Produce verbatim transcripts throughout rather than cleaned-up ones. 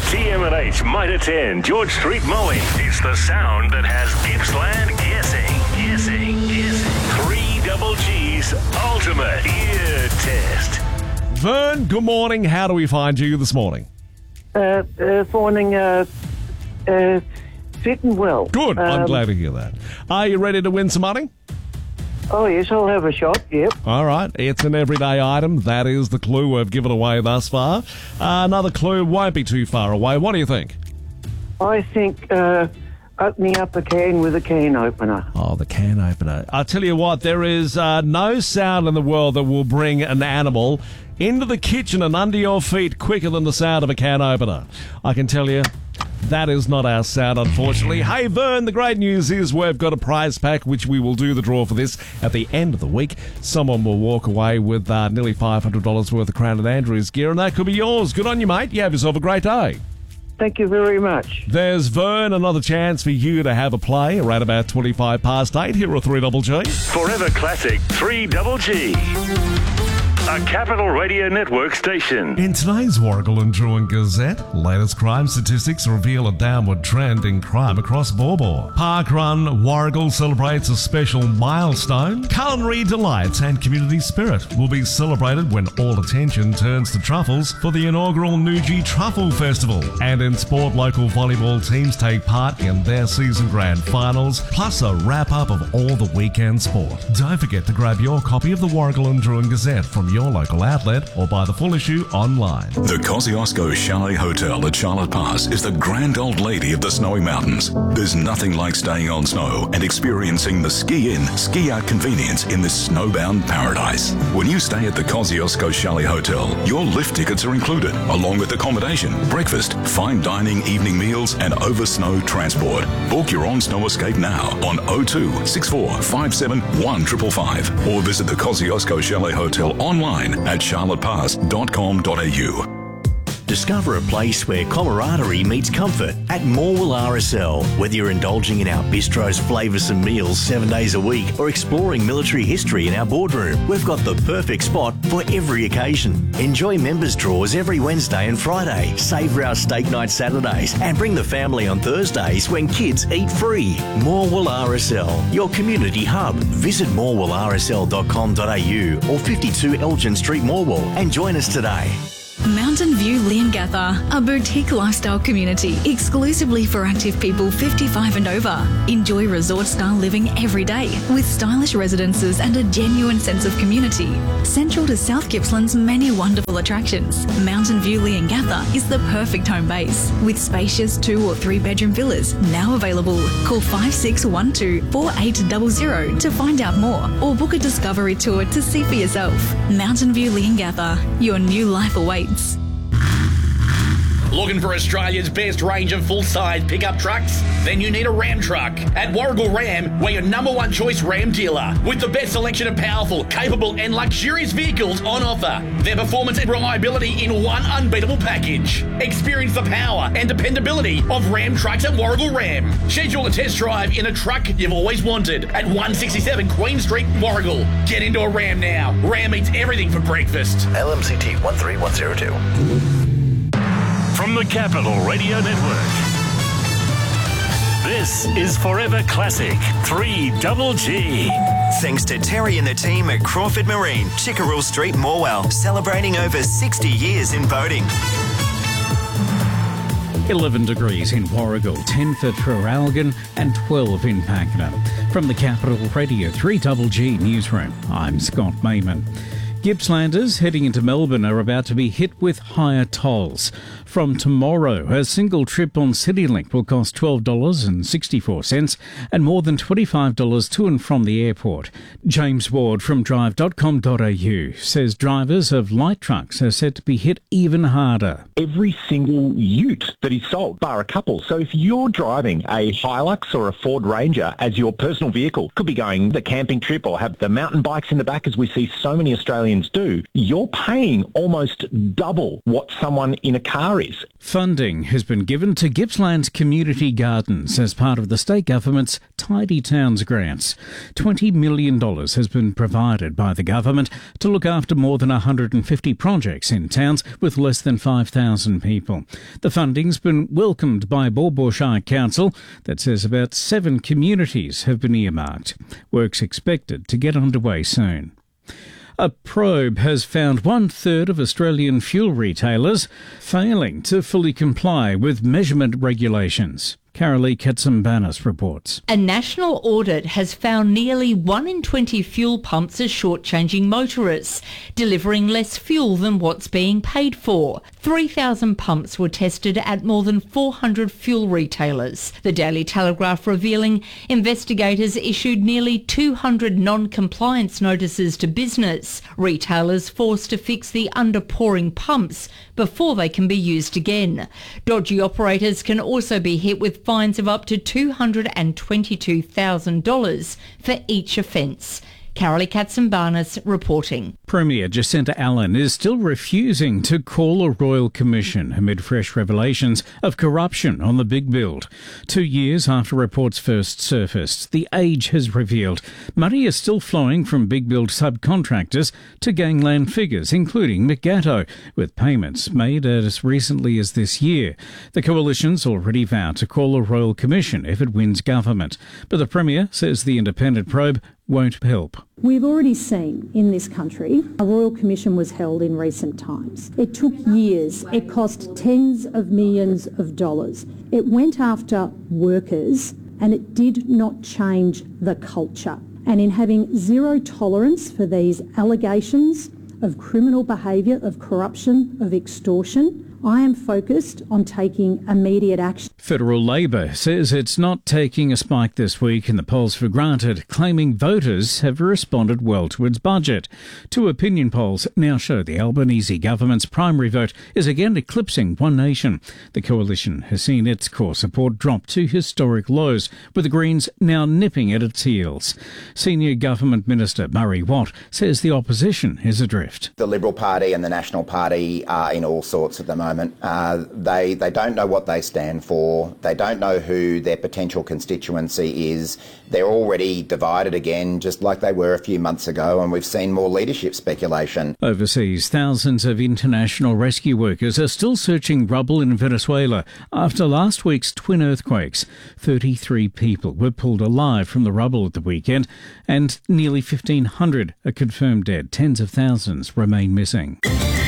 T M and H Mitre ten, George Street Mowing. It's the sound that has Gippsland guessing, guessing, guessing. Three Double G's Ultimate Ear Test. Vern, good morning. How do we find you this morning? Uh, uh, finding uh, uh, fit and well. Good. I'm Um, glad to hear that. Are you ready to win some money? Oh, yes, I'll have a shot, yep. All right. It's an everyday item. That is the clue we've given away thus far. Uh, another clue won't be too far away. What do you think? I think uh, opening up a can with a can opener. Oh, the can opener. I'll tell you what, there is uh, no sound in the world that will bring an animal into the kitchen and under your feet quicker than the sound of a can opener. I can tell you, that is not our sound, unfortunately. Hey, Vern, the great news is we've got a prize pack, which we will do the draw for this at the end of the week. Someone will walk away with uh, nearly five hundred dollars worth of Crown and Andrews gear, and that could be yours. Good on you, mate. You have yourself a great day. Thank you very much. There's Vern, another chance for you to have a play around about twenty-five past eight here at three Double G. Forever Classic three Double G. A Capital Radio Network station. In today's Warragul and Druin Gazette, latest crime statistics reveal a downward trend in crime across Bawbaw. Parkrun Warragul celebrates a special milestone. Culinary delights and community spirit will be celebrated when all attention turns to truffles for the inaugural Nuji Truffle Festival. And in sport, local volleyball teams take part in their season grand finals, plus a wrap-up of all the weekend sport. Don't forget to grab your copy of the Warragul and Druin Gazette from your local outlet or buy the full issue online. The Kosciuszko Chalet Hotel at Charlotte Pass is the grand old lady of the snowy mountains. There's nothing like staying on snow and experiencing the ski-in, ski-out convenience in this snowbound paradise. When you stay at the Kosciuszko Chalet Hotel, your lift tickets are included, along with accommodation, breakfast, fine dining, evening meals, and over-snow transport. Book your own snow escape now on oh two six four five seven one five five five or visit the Kosciuszko Chalet Hotel online at charlotte pass dot com dot a u. Discover a place where camaraderie meets comfort at Morwell R S L. Whether you're indulging in our bistro's flavoursome meals seven days a week or exploring military history in our boardroom, we've got the perfect spot for every occasion. Enjoy members' draws every Wednesday and Friday, savour our steak night Saturdays, and bring the family on Thursdays when kids eat free. Morwell R S L, your community hub. Visit morwell r s l dot com dot a u or fifty-two Elgin Street, Morwell, and join us today. Mountain View Leongatha, a boutique lifestyle community exclusively for active people fifty-five and over. Enjoy resort-style living every day with stylish residences and a genuine sense of community. Central to South Gippsland's many wonderful attractions, Mountain View Leongatha is the perfect home base with spacious two or three bedroom villas now available. Call five six one two four eight zero zero to find out more or book a discovery tour to see for yourself. Mountain View Leongatha, your new life awaits. Looking for Australia's best range of full-size pickup trucks? Then you need a Ram truck. At Warragul Ram, we're your number one choice Ram dealer with the best selection of powerful, capable and luxurious vehicles on offer. Their performance and reliability in one unbeatable package. Experience the power and dependability of Ram trucks at Warragul Ram. Schedule a test drive in a truck you've always wanted at one sixty-seven Queen Street, Warragul. Get into a Ram now. Ram eats everything for breakfast. L M C T one three one zero two. From the Capital Radio Network. This is Forever Classic three Double G. Thanks to Terry and the team at Crawford Marine, Chickerell Street, Morwell, celebrating over sixty years in boating. eleven degrees in Warragul, ten for Traralgon and twelve in Pakenham. From the Capital Radio three Double G Newsroom, I'm Scott Mayman. Gippslanders heading into Melbourne are about to be hit with higher tolls. From tomorrow, a single trip on CityLink will cost twelve dollars and sixty-four cents and more than twenty-five dollars to and from the airport. James Ward from drive dot com dot a u says drivers of light trucks are set to be hit even harder. Every single ute that is sold, bar a couple. So if you're driving a Hilux or a Ford Ranger as your personal vehicle, could be going the camping trip or have the mountain bikes in the back, as we see so many Australian Australians do, you're paying almost double what someone in a car is. Funding has been given to Gippsland Community Gardens as part of the state government's Tidy Towns grants. twenty million dollars has been provided by the government to look after more than one hundred fifty projects in towns with less than five thousand people. The funding's been welcomed by Baw Baw Shire Council that says about seven communities have been earmarked. Work's expected to get underway soon. A probe has found one-third of Australian fuel retailers failing to fully comply with measurement regulations. Carolee Katsimbanis reports. A national audit has found nearly one in twenty fuel pumps are shortchanging motorists, delivering less fuel than what's being paid for. three thousand pumps were tested at more than four hundred fuel retailers. The Daily Telegraph revealing investigators issued nearly two hundred non-compliance notices to business, retailers forced to fix the underpouring pumps before they can be used again. Dodgy operators can also be hit with fines of up to two hundred twenty-two thousand dollars for each offence. Carolee Katsimbanis reporting. Premier Jacinta Allen is still refusing to call a royal commission amid fresh revelations of corruption on the big build. Two years after reports first surfaced, The Age has revealed money is still flowing from big build subcontractors to gangland figures, including McGatto, with payments made as recently as this year. The coalition's already vowed to call a royal commission if it wins government, but the Premier says the independent probe won't help. We've already seen in this country a royal commission was held in recent times. It took years. It cost tens of millions of dollars. It went after workers and it did not change the culture. And in having zero tolerance for these allegations of criminal behaviour, of corruption, of extortion, I am focused on taking immediate action. Federal Labor says it's not taking a spike this week in the polls for granted, claiming voters have responded well to its budget. Two opinion polls now show the Albanese government's primary vote is again eclipsing One Nation. The coalition has seen its core support drop to historic lows, with the Greens now nipping at its heels. Senior Government Minister Murray Watt says the opposition is adrift. The Liberal Party and the National Party are in all sorts at the moment. Uh, they they don't know what they stand for. They don't know who their potential constituency is. They're already divided again, just like they were a few months ago, and we've seen more leadership speculation. Overseas, thousands of international rescue workers are still searching rubble in Venezuela after last week's twin earthquakes. thirty-three people were pulled alive from the rubble at the weekend, and nearly fifteen hundred are confirmed dead. Tens of thousands remain missing.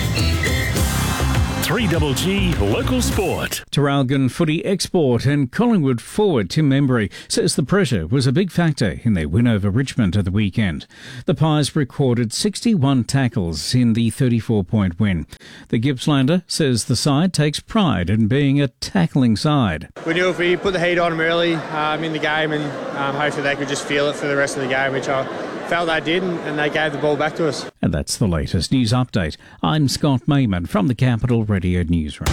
three G G Local Sport. Traralgon footy export and Collingwood forward Tim Membury says the pressure was a big factor in their win over Richmond at the weekend. The Pies recorded sixty-one tackles in the thirty-four point win. The Gippslander says the side takes pride in being a tackling side. We knew if we put the heat on them early um, in the game, and um, hopefully they could just feel it for the rest of the game, which I felt they did, and, and they gave the ball back to us. And that's the latest news update. I'm Scott Mayman from the Capital Radio Newsroom.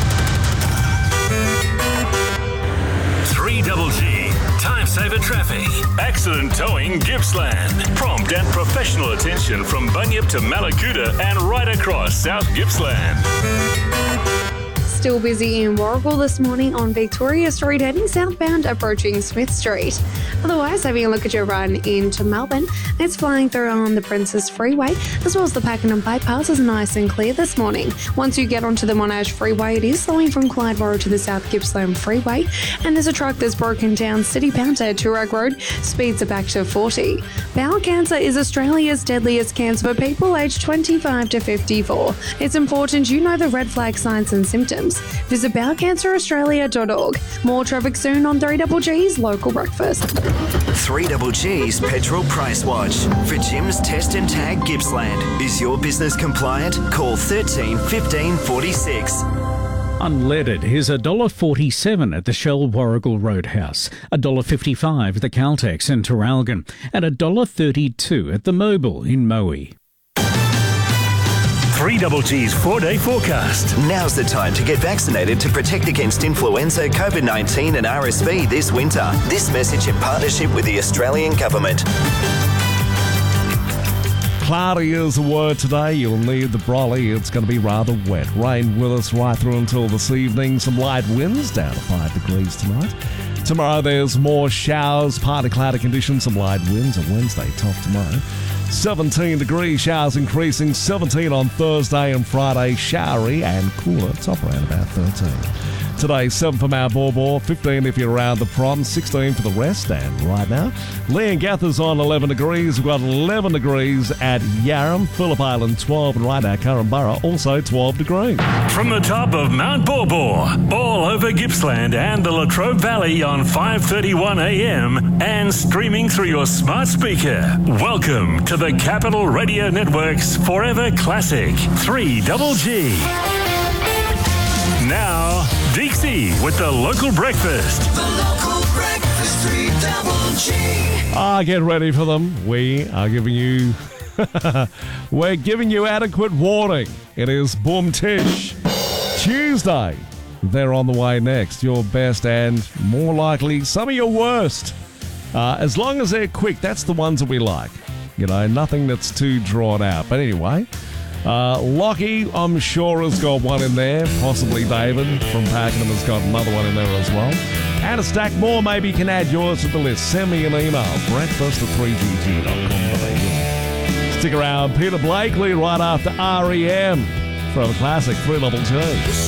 three G G Time Saver Traffic. Accident Towing Gippsland. Prompt and professional attention from Bunyip to Malakuta and right across South Gippsland. Still busy in Warragul this morning on Victoria Street, heading southbound approaching Smith Street. Otherwise, having a look at your run into Melbourne, it's flying through on the Princess Freeway, as well as the Pakenham Bypass is nice and clear this morning. Once you get onto the Monash Freeway, it is slowing from Clyde to the South Gippsland Freeway, and there's a truck that's broken down City Bound at Toorak Road, speeds are back to forty. Bowel cancer is Australia's deadliest cancer for people aged twenty-five to fifty-four. It's important you know the red flag signs and symptoms. Visit bowel cancer australia dot org. More traffic soon on three G G's Local Breakfast. three G G's Petrol Price Watch. For Jim's Test and Tag Gippsland. Is your business compliant? Call thirteen fifteen forty-six. Unleaded is one dollar forty-seven at the Shell Warragul Roadhouse, one dollar fifty-five at the Caltex in Traralgon, and one dollar thirty-two at the Mobile in Moe. three G G's four-day forecast. Now's the time to get vaccinated to protect against influenza, COVID nineteen and R S V this winter. This message in partnership with the Australian Government. Cloudy is the word today. You'll need the brolly. It's going to be rather wet. Rain with us right through until this evening. Some light winds, down to five degrees tonight. Tomorrow there's more showers, partly cloudy conditions, some light winds. On Wednesday, tough tomorrow. seventeen degrees, showers increasing. seventeen on Thursday and Friday, showery and cooler. Top around about thirteen. Today, seven for Mount Borbor, fifteen if you're around the prom, sixteen for the rest. And right now, Leongatha's on eleven degrees. We've got eleven degrees at Yarram, Phillip Island twelve, and right now, Curramborough also twelve degrees. From the top of Mount Borbor, all over Gippsland and the Latrobe Valley on five thirty-one a m and streaming through your smart speaker. Welcome to the Capital Radio Network's Forever Classic three G G. Now, Dixie with the local breakfast. The local breakfast, three G G. Ah, get ready for them. We are giving you, we're giving you adequate warning. It is Boom Tish Tuesday. They're on the way next. Your best and more likely some of your worst. Uh, as long as they're quick, that's the ones that we like. You know, nothing that's too drawn out. But anyway. Uh, Lockie, I'm sure, has got one in there. Possibly David from Pakenham has got another one in there as well. And a stack more. Maybe you can add yours to the list. Send me an email. breakfast at three g g dot com. Stick around. Peter Blakely right after R E M from Classic three G G.